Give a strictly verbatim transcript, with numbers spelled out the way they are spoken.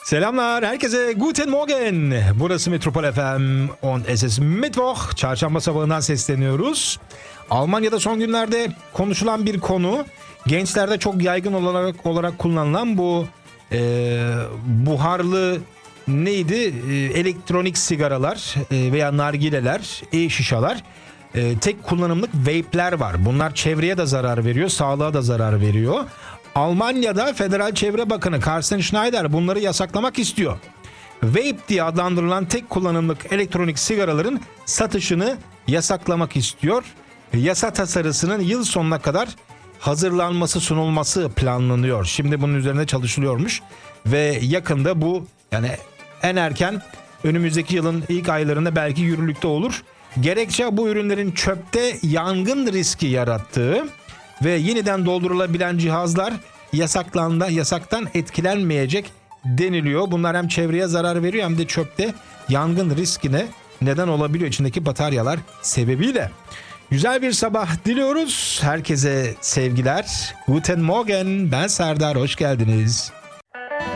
Selamlar herkese, Guten Morgen. Burası Metropol F M und es ist Mittwoch. Çarşamba sabahından sesleniyoruz. Almanya'da son günlerde konuşulan bir konu, gençlerde çok yaygın olarak olarak kullanılan bu e, buharlı neydi? E, elektronik sigaralar e, veya nargileler, e-şişalar. E, tek kullanımlık vape'ler var. Bunlar çevreye de zarar veriyor, sağlığa da zarar veriyor. Almanya'da Federal Çevre Bakanı Carsten Schneider bunları yasaklamak istiyor. Vape diye adlandırılan tek kullanımlık elektronik sigaraların satışını yasaklamak istiyor. Yasa tasarısının yıl sonuna kadar hazırlanması, sunulması planlanıyor. Şimdi bunun üzerine çalışılıyormuş ve yakında bu, yani en erken önümüzdeki yılın ilk aylarında belki yürürlükte olur. Gerekçe bu ürünlerin çöpte yangın riski yarattığı ve yeniden doldurulabilen cihazlar yasaklandı, yasaktan etkilenmeyecek deniliyor. Bunlar hem çevreye zarar veriyor hem de çöpte yangın riskine neden olabiliyor içindeki bataryalar sebebiyle. Güzel bir sabah diliyoruz. Herkese sevgiler. Guten Morgen. Ben Serdar. Hoş geldiniz.